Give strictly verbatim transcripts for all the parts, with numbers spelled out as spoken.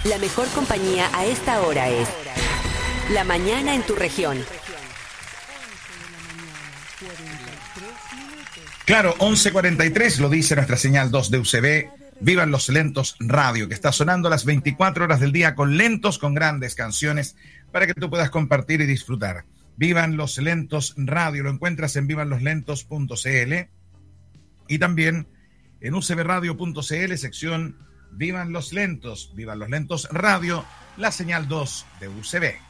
La mejor compañía a esta hora es La Mañana en tu región. Claro, once cuarenta y tres, lo dice nuestra señal dos de U C B. Vivan los Lentos Radio, que está sonando las veinticuatro horas del día con lentos, con grandes canciones para que tú puedas compartir y disfrutar. Vivan los Lentos Radio, lo encuentras en vivan los lentos punto c l y también en u c b radio punto c l, sección Vivan los Lentos, Vivan los Lentos Radio, la señal dos de U C B.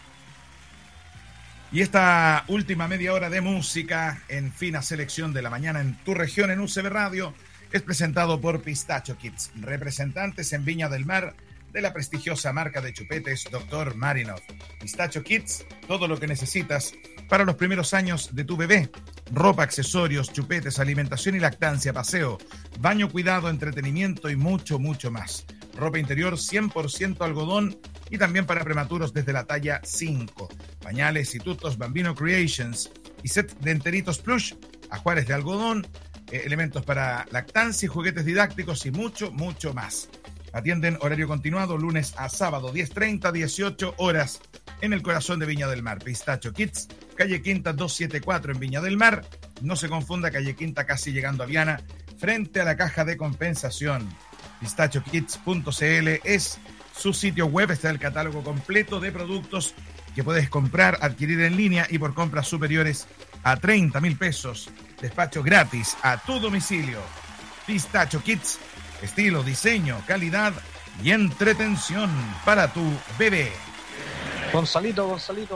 Y esta última media hora de música en fina selección de la mañana en tu región en U C B Radio es presentado por Pistacho Kids, representantes en Viña del Mar de la prestigiosa marca de chupetes doctor Marinov. Pistacho Kids, todo lo que necesitas para los primeros años de tu bebé. Ropa, accesorios, chupetes, alimentación y lactancia, paseo, baño, cuidado, entretenimiento y mucho, mucho más. Ropa interior cien por ciento algodón y también para prematuros desde la talla cinco. Pañales y tutos Bambino Creations y set de enteritos plush, ajuares de algodón, eh, elementos para lactancia y juguetes didácticos y mucho, mucho más. Atienden horario continuado lunes a sábado, diez treinta, dieciocho horas, en el corazón de Viña del Mar. Pistacho Kids, calle Quinta doscientos setenta y cuatro en Viña del Mar. No se confunda, calle Quinta casi llegando a Viana, frente a la caja de compensación. pistacho kids punto c l es su sitio web, está el catálogo completo de productos que puedes comprar, adquirir en línea y por compras superiores a treinta mil pesos. Despacho gratis a tu domicilio. Pistacho Kids, estilo, diseño, calidad y entretención para tu bebé. Gonzalito, Gonzalito.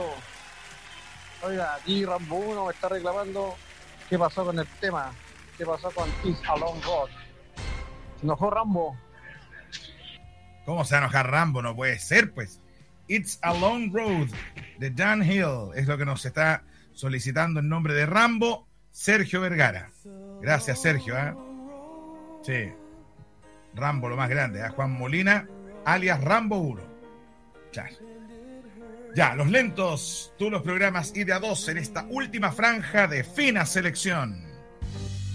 Oiga, aquí Rambo uno me está reclamando qué pasó con el tema. ¿Qué pasó con It's a Long Road? ¿Se enojó Rambo? ¿Cómo se va a enojar Rambo? No puede ser, pues. It's a Long Road de Dan Hill es lo que nos está solicitando en nombre de Rambo, Sergio Vergara. Gracias, Sergio. ¿eh? Sí. Rambo, lo más grande. ¿eh? Juan Molina, alias Rambo uno. Ya. Ya, los lentos, tú los programas y de a dos en esta última franja de fina selección.